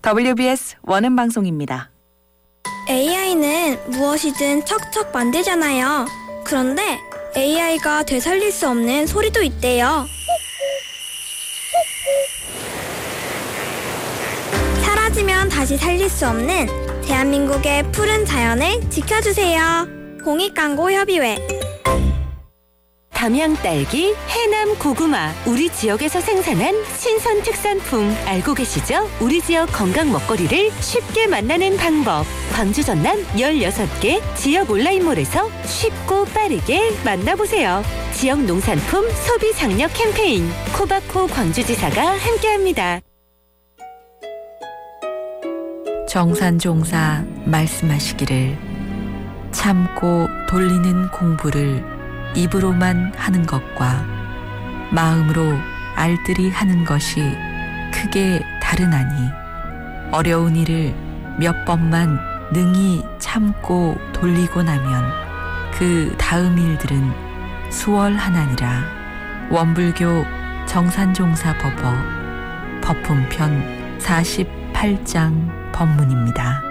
WBS 원음 방송입니다. AI는 무엇이든 척척 만들잖아요. 그런데 AI가 되살릴 수 없는 소리도 있대요. 사라지면 다시 살릴 수 없는 대한민국의 푸른 자연을 지켜주세요. 공익광고협의회. 담양 딸기, 해남 고구마, 우리 지역에서 생산한 신선 특산품 알고 계시죠? 우리 지역 건강 먹거리를 쉽게 만나는 방법. 광주 전남 16개 지역 온라인몰에서 쉽고 빠르게 만나보세요. 지역 농산품 소비 장려 캠페인 코바코 광주지사가 함께합니다. 정산종사 말씀하시기를 참고 돌리는 공부를 입으로만 하는 것과 마음으로 알뜰히 하는 것이 크게 다르나니 어려운 일을 몇 번만 능히 참고 돌리고 나면 그 다음 일들은 수월하나니라. 원불교 정산종사법어 법품편 48장 법문입니다.